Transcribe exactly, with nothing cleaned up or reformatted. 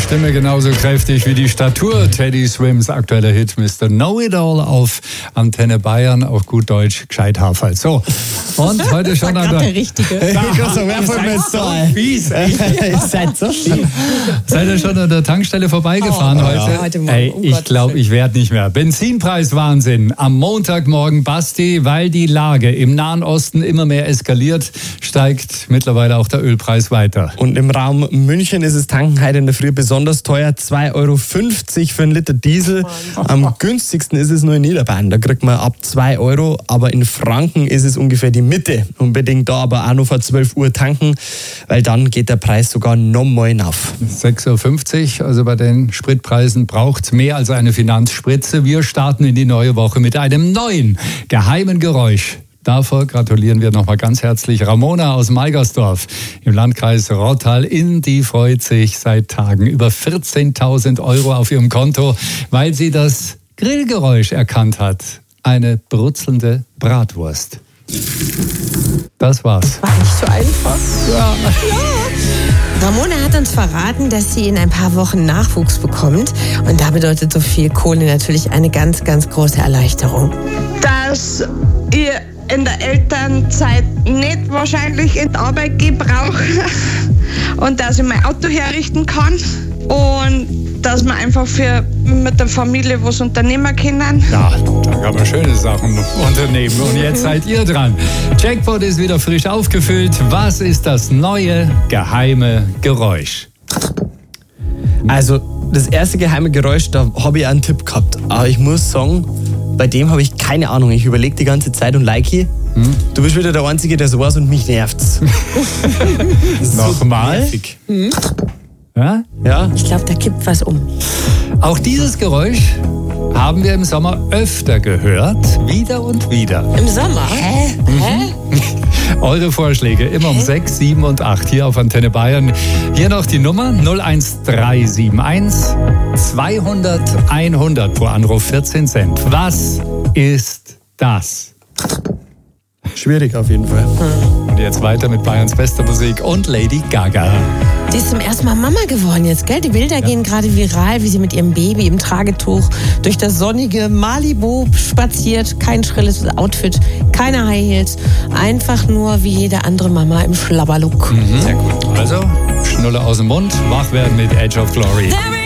Stimme genauso kräftig wie die Statur. Teddy Swims aktueller Hit Mister Know-It-All auf Antenne Bayern, auf gut Deutsch, gescheit Haferl. So, und heute schon an der... der Richtige. Ja, so, wer von mir so fies, ey. Ihr seid so fies. Seid ihr schon an der Tankstelle vorbeigefahren Oh, heute? ja. Heute Morgen, Ey, um ich Gottes glaube, Willen. ich werde nicht mehr. Benzinpreis-Wahnsinn. Am Montagmorgen, Basti, weil die Lage im Nahen Osten immer mehr eskaliert, steigt mittlerweile auch der Ölpreis weiter. Und im Raum München ist es tanken heute in der Früh besonders teuer. zwei Euro fünfzig für einen Liter Diesel. Am günstigsten ist es nur in Niederbayern. Da kriegt man ab zwei Euro. Aber in Franken ist es ungefähr die Mitte. Unbedingt da aber auch noch vor zwölf Uhr tanken, weil dann geht der Preis sogar noch mal hinauf. sechs Uhr fünfzig, also bei den Spritpreisen braucht es mehr als eine Finanzspritze. Wir starten in die neue Woche mit einem neuen, geheimen Geräusch. Davor gratulieren wir nochmal ganz herzlich Ramona aus Meigersdorf im Landkreis Rottal. In die freut sich seit Tagen über vierzehntausend Euro auf ihrem Konto, weil sie das Grillgeräusch erkannt hat. Eine brutzelnde Bratwurst. Das war's. War nicht so einfach. Ja. Ramona hat uns verraten, dass sie in ein paar Wochen Nachwuchs bekommt. Und da bedeutet so viel Kohle natürlich eine ganz, ganz große Erleichterung. Dass ihr in der Elternzeit nicht wahrscheinlich in die Arbeit gehen brauche und dass ich mein Auto herrichten kann und dass wir einfach für mit der Familie was unternehmen können. Ja, da kann man schöne Sachen unternehmen. Und jetzt seid ihr dran. Jackpot ist wieder frisch aufgefüllt. Was ist das neue geheime Geräusch? Also das erste geheime Geräusch, da habe ich einen Tipp gehabt. Aber ich muss sagen, bei dem habe ich keine Ahnung. Ich überlege die ganze Zeit und like. Hm? Du bist wieder der Einzige, der so weiß und mich nervt's. Nochmal? Hm? Ja? Ja? Ich glaube, da kippt was um. Auch dieses Geräusch haben wir im Sommer öfter gehört. Wieder und wieder. Im Sommer? Hä? Hä? Eure Vorschläge immer um sechs, sieben und acht hier auf Antenne Bayern. Hier noch die Nummer null eins drei sieben eins zweihundert hundert pro Anruf vierzehn Cent. Was ist das? Schwierig auf jeden Fall. Und jetzt weiter mit Bayerns bester Musik und Lady Gaga. Sie ist zum ersten Mal Mama geworden jetzt, gell? Die Bilder ja. gehen gerade viral, wie sie mit ihrem Baby im Tragetuch durch das sonnige Malibu spaziert. Kein schrilles Outfit, keine High Heels. Einfach nur wie jede andere Mama im Schlabberlook. Mhm. Sehr gut. Also, Schnulle aus dem Mund, wach werden mit Edge of Glory.